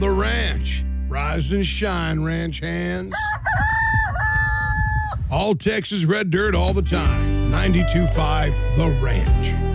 The Ranch. Rise and shine, ranch hands. All Texas red dirt all the time. 92.5 The Ranch.